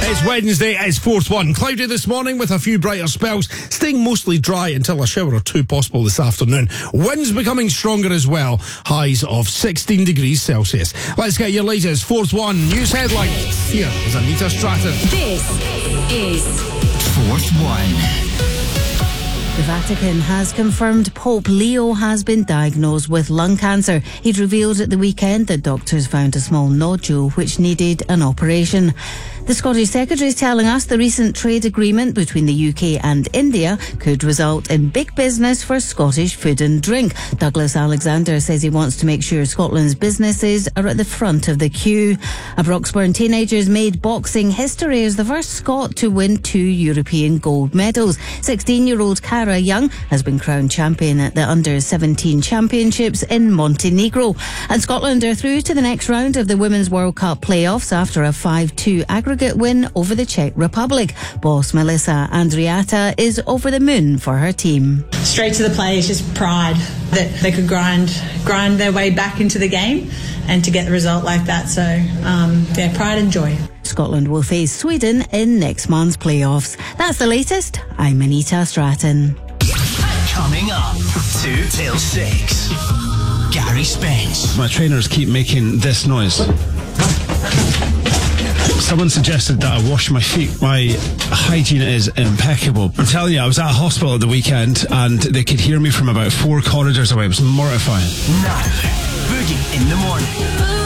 It's Wednesday, it's 4th one. Cloudy this morning with a few brighter spells, staying mostly dry until a shower or two possible this afternoon. Winds becoming stronger as well, highs of 16 degrees Celsius. Let's get your latest 4th one news headlines. Here is Anita Stratton. This is 4th one. The Vatican has confirmed Pope Leo has been diagnosed with lung cancer. He'd revealed at the weekend that doctors found a small nodule which needed an operation. The Scottish Secretary is telling us the recent trade agreement between the UK and India could result in big business for Scottish food and drink. Douglas Alexander says he wants to make sure Scotland's businesses are at the front of the queue. A Broxburn teenager's made boxing history as the first Scot to win 2 European gold medals. 16-year-old Cara Young has been crowned champion at the Under-17 Championships in Montenegro. And Scotland are through to the next round of the Women's World Cup playoffs after a 5-2 aggregate win over the Czech Republic. Boss Melissa Andriata is over the moon for her team. Straight to the players, just pride that they could grind their way back into the game and to get the result like that. So, pride and joy. Scotland will face Sweden in next month's playoffs. That's the latest. I'm Anita Stratton. Coming up, 2 till 6. Gary Spence. My trainers keep making this noise. Someone suggested that I wash my feet. My hygiene is impeccable. I'm telling you, I was at a hospital at the weekend and they could hear me from about 4 corridors away. It was mortifying. Now, Boogie in the morning.